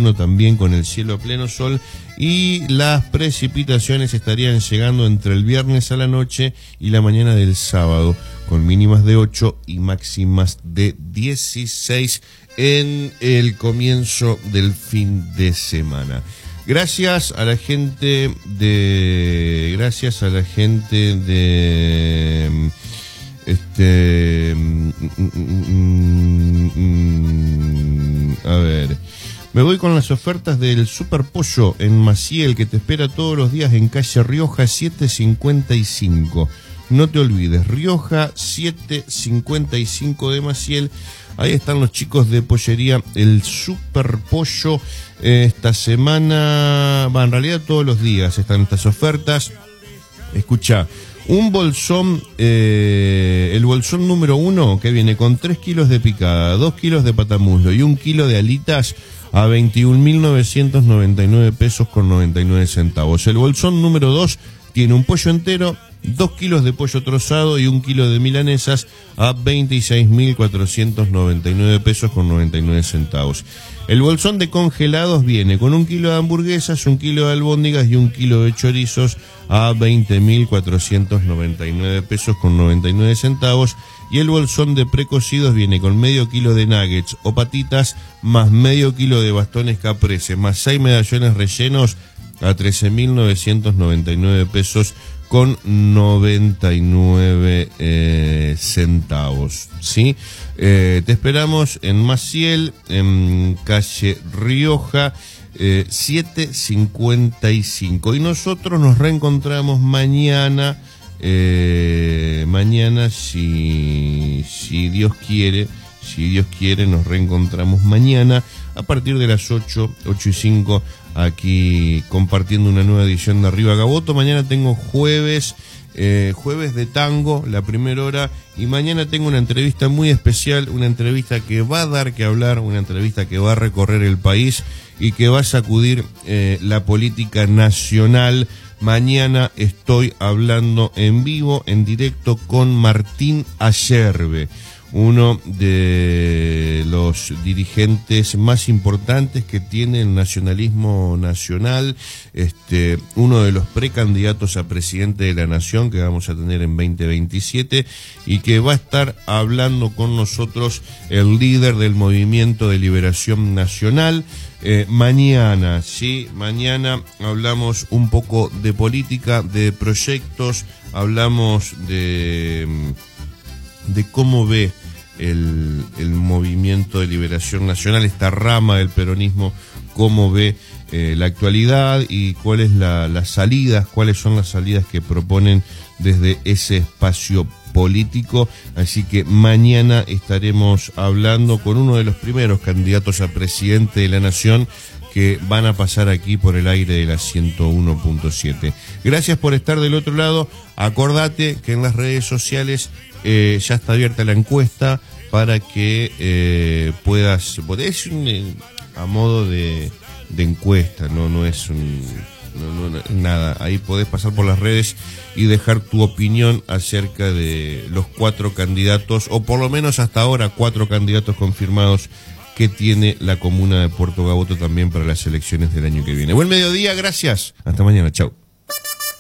pleno también con el cielo a pleno sol, y las precipitaciones estarían llegando entre el viernes a la noche y la mañana del sábado, con mínimas de 8 y máximas de 16 en el comienzo del fin de semana. Gracias a la gente de a ver, me voy con las ofertas del Super Pollo en Maciel, que te espera todos los días en calle Rioja 755. No te olvides, Rioja 755 de Maciel. Ahí están los chicos de pollería El Super Pollo. Esta semana, en realidad todos los días están estas ofertas. Escucha, un bolsón, el bolsón número 1, que viene con 3 kilos de picada, 2 kilos de patamuslo y 1 kilo de alitas, a 21.999 pesos con 99 centavos. El bolsón número 2 tiene un pollo entero, 2 kilos de pollo trozado y 1 kilo de milanesas, a 26.499 pesos con 99 centavos. El bolsón de congelados viene con 1 kilo de hamburguesas, 1 kilo de albóndigas y 1 kilo de chorizos, a 20.499 pesos con 99 centavos. Y el bolsón de precocidos viene con medio kilo de nuggets o patitas, más medio kilo de bastones caprese, más 6 medallones rellenos, a 13.999 pesos con 99 centavos, ¿sí? Te esperamos en Maciel, en calle Rioja 755. Y nosotros nos reencontramos mañana, si Dios quiere, nos reencontramos mañana a partir de las 8:05, aquí compartiendo una nueva edición de Arriba Gaboto. Mañana tengo jueves de tango, la primera hora, y mañana tengo una entrevista muy especial, una entrevista que va a dar que hablar, una entrevista que va a recorrer el país y que va a sacudir la política nacional. Mañana estoy hablando en vivo, en directo, con Martín Ayerbe, uno de los dirigentes más importantes que tiene el nacionalismo nacional, uno de los precandidatos a presidente de la nación que vamos a tener en 2027, y que va a estar hablando con nosotros el líder del Movimiento de Liberación Nacional. Mañana hablamos un poco de política, de proyectos, hablamos de cómo ve el Movimiento de Liberación Nacional, esta rama del peronismo, cómo ve la actualidad y cuáles son las salidas que proponen desde ese espacio político. Así que mañana estaremos hablando con uno de los primeros candidatos a presidente de la nación que van a pasar aquí por el aire de la 101.7. Gracias por estar del otro lado. Acordate que en las redes sociales ya está abierta la encuesta para que podés a modo de encuesta, no es nada. Ahí podés pasar por las redes y dejar tu opinión acerca de los 4 candidatos, o por lo menos hasta ahora 4 candidatos confirmados que tiene la comuna de Puerto Gaboto también para las elecciones del año que viene. Buen mediodía, gracias. Hasta mañana, chau.